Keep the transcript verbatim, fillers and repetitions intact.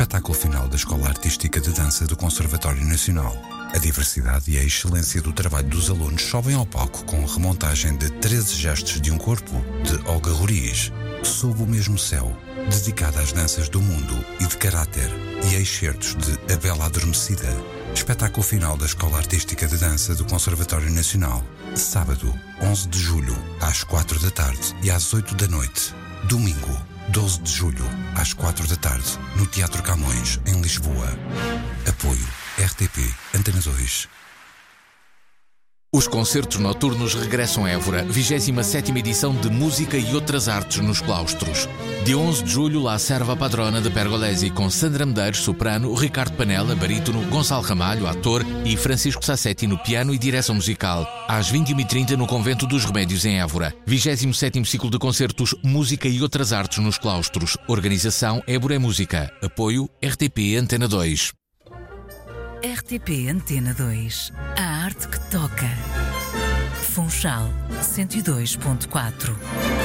Espetáculo final da Escola Artística de Dança do Conservatório Nacional. A diversidade e a excelência do trabalho dos alunos sobem ao palco com remontagem de treze gestos de um corpo, de Olga Roriz, Sob o Mesmo Céu, dedicada às danças do mundo e de caráter, e excertos de A Bela Adormecida. Espetáculo final da Escola Artística de Dança do Conservatório Nacional. Sábado, onze de julho, às quatro da tarde e às oito da noite. Domingo, doze de julho, às quatro da tarde, no Teatro Camões, em Lisboa. Apoio R T P Antena dois. Os concertos noturnos regressam a Évora, vigésima sétima edição de Música e Outras Artes nos Claustros. Dia onze de julho, La Serva Padrona de Pergolesi, com Sandra Medeiros, soprano, Ricardo Panela, barítono, Gonçalo Ramalho, ator, e Francisco Sassetti no piano e direção musical. Às vinte e uma e trinta no Convento dos Remédios, em Évora. vigésimo sétimo ciclo de concertos Música e Outras Artes nos Claustros. Organização Évora é Música. Apoio R T P Antena dois. R T P Antena dois. A arte que toca. Funchal cento e dois ponto quatro.